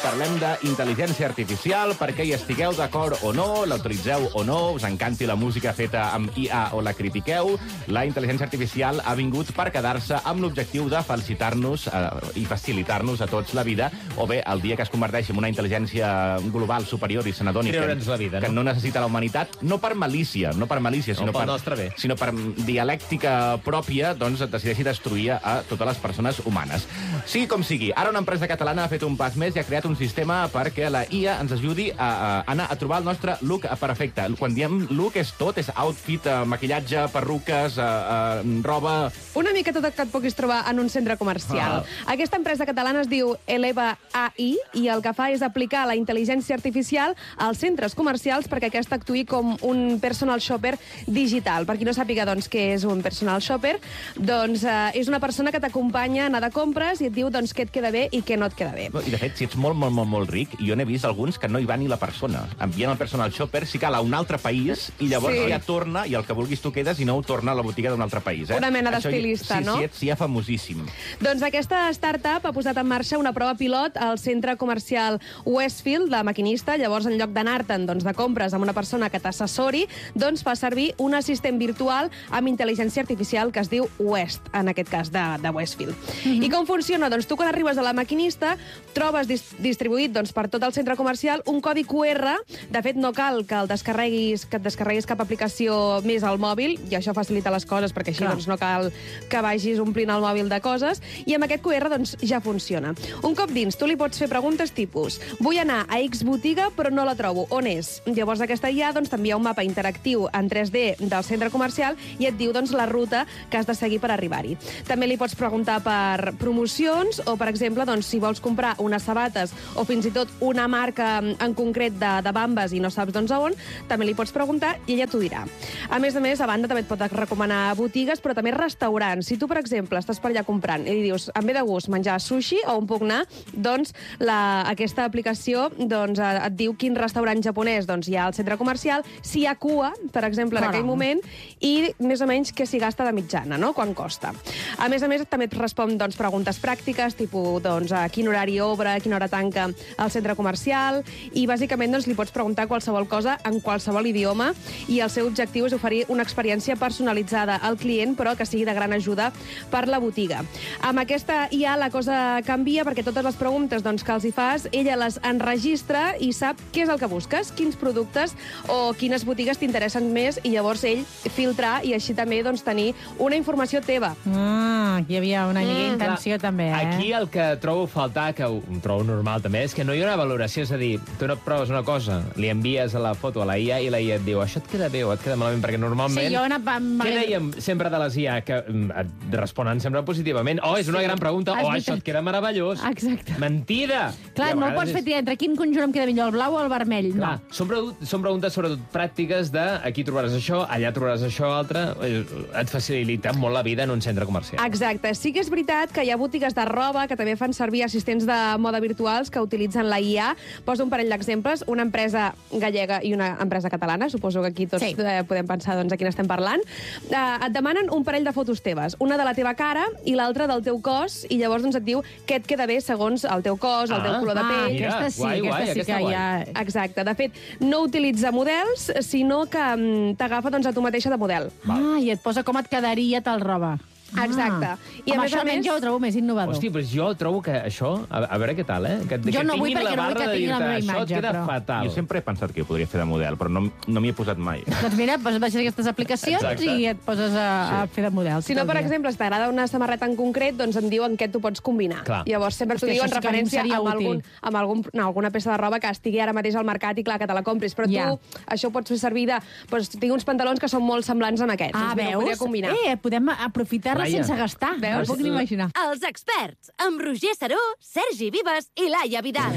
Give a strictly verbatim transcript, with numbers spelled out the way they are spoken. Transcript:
parlem d'intel·ligència artificial, perquè hi estigueu d'acord o no, la utilitzeu o no, us encanti la música feta amb I A o la critiqueu. La intel·ligència artificial ha vingut per quedar-se amb l'objectiu de felicitar-nos eh, i facilitar-nos a tots la vida, o bé, el dia que es converteixi en una intel·ligència global superior i se n'adoni que, la vida, no? que no necessita la humanitat, no per malícia, no per malícia, sinó, no, pel per, nostre bé. sinó per dialèctica pròpia, doncs et decideixi destruir a totes les persones humanes. Sigui com sigui, ara una empresa catalana ha fet un pas més i ha creat un sistema perquè la I A ens ajudi a, a anar a trobar el nostre look perfecte. Quan diem look és tot, és outfit, eh, maquillatge, perruques, eh, eh, roba... Una mica tot el que et puguis trobar en un centre comercial. Ah. Aquesta empresa catalana es diu Eleva A I i el que fa és aplicar la intel·ligència artificial als centres comercials perquè aquesta actuï com un personal shopper digital. Per qui no sàpiga doncs, què és un personal shopper, doncs eh, és una persona que t'acompanya a anar de compres i et diu doncs, què et queda bé i què no et queda bé. I de fet, si ets molt, molt, molt, molt ric, jo n'he vist alguns que no hi va ni la persona. Envien el personal shopper, si cal, a un altre país i llavors sí. ja torna i el que vulguis tu quedes i no ho torna a la botiga d'un altre país. Eh? Una mena d'estilista, sí, no? Sí, sí, sí, ja famosíssim. Doncs aquesta startup ha posat en marxa una prova pilot al centre comercial Westfield de maquinista. Llavors, en lloc d'anar-te'n doncs, de compres amb una persona que t'assessori, doncs fa servir un assistent virtual amb intel·ligència artificial que es diu West, en aquest cas, de, de Westfield. Mm-hmm. I com funciona? Doncs tu, quan arribes a la maquinista, trobes dis distribuït doncs, per tot el centre comercial un codi Q R. De fet, no cal que el descarreguis, que et descarreguis cap aplicació més al mòbil, i això facilita les coses, perquè així doncs, no cal que vagis omplint el mòbil de coses, i amb aquest Q R doncs, ja funciona. Un cop dins, tu li pots fer preguntes tipus: vull anar a X botiga, però no la trobo. On és? Llavors aquesta I A doncs, t'envia un mapa interactiu en tres D del centre comercial i et diu doncs, la ruta que has de seguir per arribar-hi. També li pots preguntar per promocions o, per exemple, doncs, si vols comprar unes sabates o fins i tot una marca en concret de, de bambes i no saps doncs, a on, també li pots preguntar i ella t'ho dirà. A més a més, a banda també et pot recomanar botigues, però també restaurants. Si tu, per exemple, estàs per allà comprant i li dius, em ve de gust menjar sushi o on puc anar, doncs la, aquesta aplicació doncs, et diu quin restaurant japonès doncs, hi ha al centre comercial, si hi ha cua, per exemple, en Caram. aquell moment, i més o menys què s'hi gasta de mitjana, no? Quan costa. A més a més, també et respon doncs, preguntes pràctiques, tipus doncs, a quin horari obre, a quina hora tanca el centre comercial, i bàsicament doncs, li pots preguntar qualsevol cosa en qualsevol idioma, i el seu objectiu és oferir una experiència personalitzada al client, però que sigui de gran ajuda per la botiga. Amb aquesta I A la cosa canvia, perquè totes les preguntes doncs, que els hi fas, ella les enregistra i sap què és el que busques, quins productes o quines botigues t'interessen més, i llavors ell filtrar i així també doncs, tenir una informació teva. Ah, hi havia una mica Mm. intenció també, eh? Aquí el que trobo faltar, que ho trobo normal també, és que no hi ha una valoració, és a dir, tu no proves una cosa, li envies a la foto a la I A i la I A et diu, això et queda bé o et queda malament, perquè normalment... Sí, jo he anat... Què dèiem sempre de les I A? Que mm, et responen sempre positivament. Oh, és una Sí. gran pregunta. És Oh, veritat. això et queda meravellós. Exacte. Mentida! Clar, I a no vegades pots fer és- triar entre quin conjunt em queda millor, el blau o el vermell. Clar, No. són, pregu són preguntes sobretot pràctiques de aquí trobaràs això, allà trobaràs això altre. Eh, Et facilita molt la vida en un centre comercial. Exacte. Sí que és veritat que hi ha botigues de roba que també fan servir assistents de moda virtuals que utilitzen la I A. Poso un parell d'exemples. Una empresa gallega i una empresa catalana. Suposo que aquí tots Sí. eh, podem pensar doncs, a quina estem parlant. Eh, et demanen un parell de fotos teves. Una de la teva cara i l'altra del teu cos, i llavors doncs, et diu què et queda bé segons el teu cos, el Ah. teu color de Ah, pell. Mira, aquesta sí, guai, aquesta guai, sí aquesta que guai. hi ha... Exacte. De fet, no utilitza models, sinó que mm, t'agafa doncs, a tu mateixa de model. Ah, i et posa com et quedaria tal roba. Exacte. Ah. I a Home, més això a almenys més- jo ho trobo més innovador. Hosti, però jo trobo que això... A, a veure què tal, eh? Que, Jo que no vull tinguin perquè la no vull barra que de tinguin la dir-te, meva això imatge, et queda però- fatal. Jo sempre he pensat que jo podria fer de model, però no, no m'hi he posat mai. Doncs mira, pues baixes aquestes aplicacions Exacte. i et poses a, a fer de model. Si no, tot per el dia. exemple, si t'agrada una samarreta en concret, doncs em diuen què tu pots combinar. Clar. Llavors sempre t'ho Hòstia, diu en això sí que a mi em referència seria amb, útil. algun, amb algun, no, alguna peça de roba que estigui ara mateix al mercat i clar, que te la compris. Però Ja. tu això ho pots fer servir de... Doncs, tinc uns pantalons que són molt semblants amb aquests. Ah, doncs, mira, ho podria veus? combinar. Eh, podem aprofitar-la Laia. sense gastar. Veus? No puc ni imaginar. Els experts, amb Roger Saró, Sergi Vives i Laia Vidal.